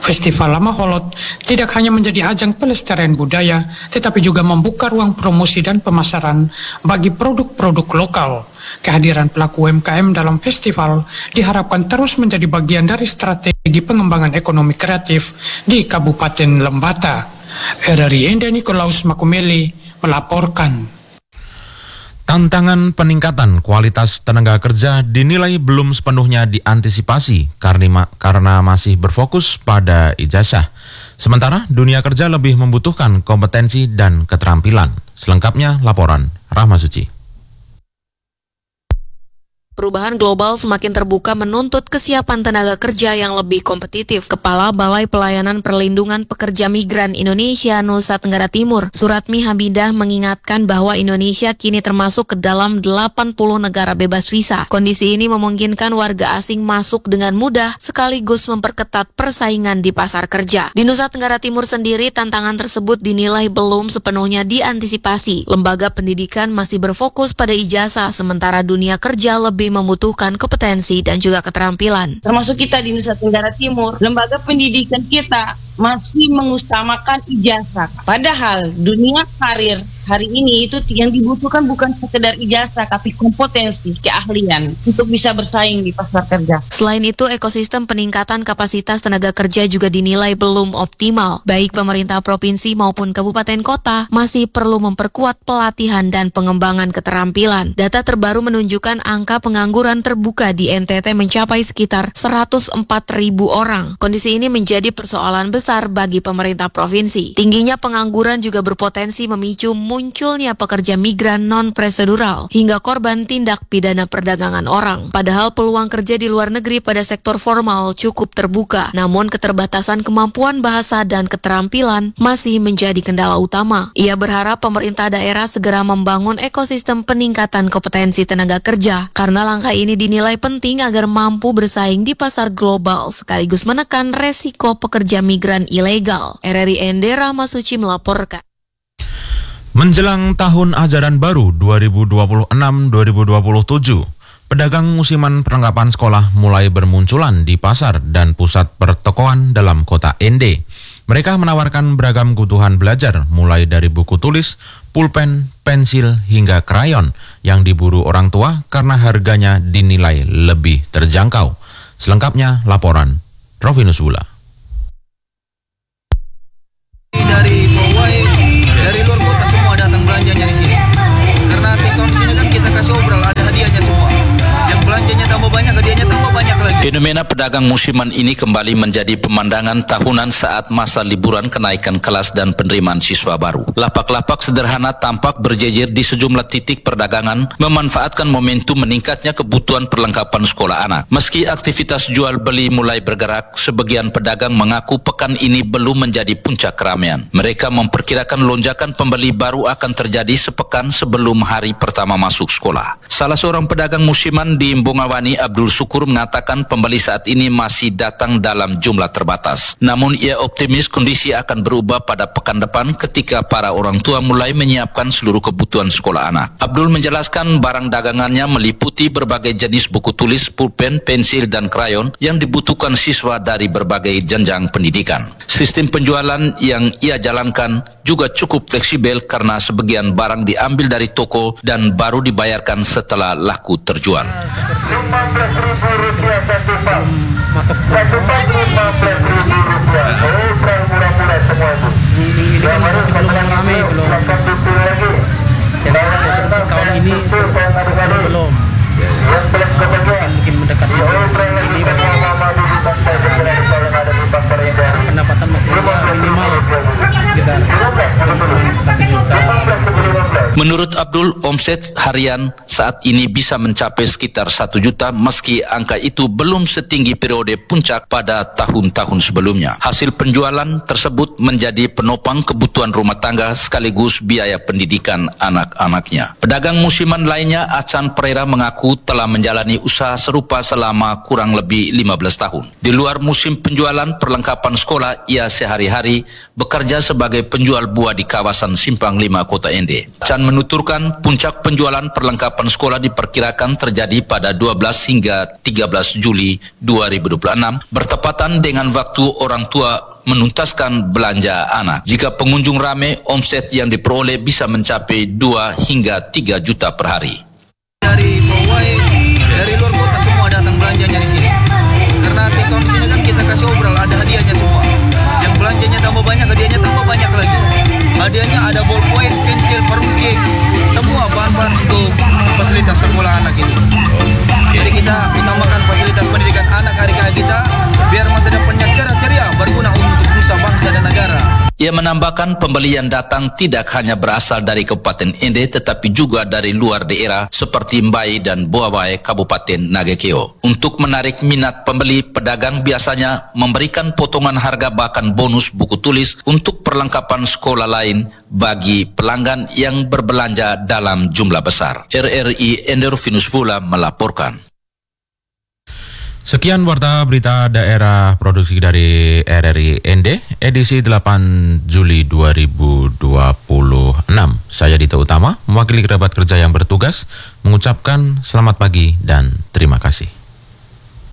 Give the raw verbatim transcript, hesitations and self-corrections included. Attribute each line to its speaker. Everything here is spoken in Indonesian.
Speaker 1: Festival Lama Holot tidak hanya menjadi ajang pelestarian budaya, tetapi juga membuka ruang promosi dan pemasaran bagi produk-produk lokal. Kehadiran pelaku U M K M dalam festival diharapkan terus menjadi bagian dari strategi pengembangan ekonomi kreatif di Kabupaten Lembata. R R I Enda Nikolaus Makumeli melaporkan.
Speaker 2: Tantangan peningkatan kualitas tenaga kerja dinilai belum sepenuhnya diantisipasi karena, karena masih berfokus pada ijazah. Sementara dunia kerja lebih membutuhkan kompetensi dan keterampilan. Selengkapnya laporan Rahma Suci.
Speaker 3: Perubahan global semakin terbuka menuntut kesiapan tenaga kerja yang lebih kompetitif. Kepala Balai Pelayanan Perlindungan Pekerja Migran Indonesia Nusa Tenggara Timur, Suratmi Hamidah, mengingatkan bahwa Indonesia kini termasuk ke dalam delapan puluh negara bebas visa. Kondisi ini memungkinkan warga asing masuk dengan mudah sekaligus memperketat persaingan di pasar kerja. Di Nusa Tenggara Timur sendiri, tantangan tersebut dinilai belum sepenuhnya diantisipasi. Lembaga pendidikan masih berfokus pada ijazah, sementara dunia kerja lebih membutuhkan kompetensi dan juga keterampilan.
Speaker 4: Termasuk kita di Nusa Tenggara Timur, lembaga pendidikan kita masih mengutamakan ijazah. Padahal dunia karir hari ini itu yang dibutuhkan bukan sekedar ijazah, tapi kompetensi, keahlian untuk bisa bersaing di pasar kerja.
Speaker 3: Selain itu, ekosistem peningkatan kapasitas tenaga kerja juga dinilai belum optimal. Baik pemerintah provinsi maupun kabupaten kota masih perlu memperkuat pelatihan dan pengembangan keterampilan. Data terbaru menunjukkan angka pengangguran terbuka di N T T mencapai sekitar seratus empat ribu orang. Kondisi ini menjadi persoalan besar bagi pemerintah provinsi. Tingginya pengangguran juga berpotensi memicu munculnya pekerja migran non-prosedural hingga korban tindak pidana perdagangan orang. Padahal peluang kerja di luar negeri pada sektor formal cukup terbuka, namun keterbatasan kemampuan bahasa dan keterampilan masih menjadi kendala utama. Ia berharap pemerintah daerah segera membangun ekosistem peningkatan kompetensi tenaga kerja, karena langkah ini dinilai penting agar mampu bersaing di pasar global sekaligus menekan resiko pekerja migran ilegal. R R I Endera Masuci melaporkan.
Speaker 2: Menjelang tahun ajaran baru dua ribu dua puluh enam dua ribu dua puluh tujuh, pedagang musiman perlengkapan sekolah mulai bermunculan di pasar dan pusat pertokoan dalam kota Ende. Mereka menawarkan beragam kebutuhan belajar, mulai dari buku tulis, pulpen, pensil, hingga krayon yang diburu orang tua karena harganya dinilai lebih terjangkau. Selengkapnya laporan Rovinus Bula.
Speaker 5: Dari Bawai, dari luar kota semua datang belanjanya di sini. Karena tiktok sini kan kita kasih obral, ada hadiahnya semua. Yang belanjanya tambah banyak, hadiahnya tambah banyak lagi.
Speaker 6: Fenomena pedagang musiman ini kembali menjadi pemandangan tahunan saat masa liburan kenaikan kelas dan penerimaan siswa baru. Lapak-lapak sederhana tampak berjejer di sejumlah titik perdagangan, memanfaatkan momentum meningkatnya kebutuhan perlengkapan sekolah anak. Meski aktivitas jual beli mulai bergerak, sebagian pedagang mengaku pekan ini belum menjadi puncak keramaian. Mereka memperkirakan lonjakan pembeli baru akan terjadi sepekan sebelum hari pertama masuk sekolah. Salah seorang pedagang musiman di Mbongawani, Abdul Syukur, mengatakan pembeli saat ini masih datang dalam jumlah terbatas. Namun ia optimis kondisi akan berubah pada pekan depan ketika para orang tua mulai menyiapkan seluruh kebutuhan sekolah anak. Abdul menjelaskan barang dagangannya meliputi berbagai jenis buku tulis, pulpen, pensil, dan krayon yang dibutuhkan siswa dari berbagai jenjang pendidikan. Sistem penjualan yang ia jalankan juga cukup fleksibel karena sebagian barang diambil dari toko dan baru dibayarkan setelah laku terjual.
Speaker 7: lima belas ribu rupiah satu pak. Masuk satu pak lima belas ribu rupiah. Oh, murah-murah semua itu. Ini ini kan masih belum ramai, belum. Jadi tahun ini belum. Mungkin mungkin mendekat ini. Sekarang pendapatan masih minimal sekitar satu juta.
Speaker 6: Menurut Abdul, omset harian saat ini bisa mencapai sekitar satu juta meski angka itu belum setinggi periode puncak pada tahun-tahun sebelumnya. Hasil penjualan tersebut menjadi penopang kebutuhan rumah tangga sekaligus biaya pendidikan anak-anaknya. Pedagang musiman lainnya, Acan Pereira, mengaku telah menjalani usaha serupa selama kurang lebih lima belas tahun. Di luar musim penjualan perlengkapan sekolah, ia sehari-hari bekerja sebagai penjual buah di kawasan Simpang lima Kota Ende. Acan menuturkan puncak penjualan perlengkapan sekolah diperkirakan terjadi pada dua belas hingga tiga belas Juli dua ribu dua puluh enam, bertepatan dengan waktu orang tua menuntaskan belanja anak. Jika pengunjung ramai, omset yang diperoleh bisa mencapai dua hingga tiga juta per hari.
Speaker 5: Dari Powai, dari luar kota semua datang belanjanya di sini. Karena Tikon sini kan kita kasih obral, ada hadiahnya semua. Yang belanjanya tambah banyak, hadiahnya tambah banyak lagi. Hadiahnya ada ballpoint, pensil, perungki, semua bahan-bahan untuk fasilitas sekolah anak ini. Jadi kita utamakan fasilitas pendidikan anak adik-adik kita biar masa depannya cerah ceria, berguna untuk nusa bangsa dan negara.
Speaker 6: Ia menambahkan pembeli yang datang tidak hanya berasal dari Kabupaten Ende tetapi juga dari luar daerah seperti Mbai dan Boawai Kabupaten Nagekeo. Untuk menarik minat pembeli, pedagang biasanya memberikan potongan harga bahkan bonus buku tulis untuk perlengkapan sekolah lain bagi pelanggan yang berbelanja dalam jumlah besar. R R I Ende Rufinus Vula melaporkan.
Speaker 2: Sekian warta berita daerah produksi dari R R I Ende, edisi delapan Juli dua ribu dua puluh enam. Saya Dito Utama, mewakili kerabat kerja yang bertugas, mengucapkan selamat pagi dan terima kasih.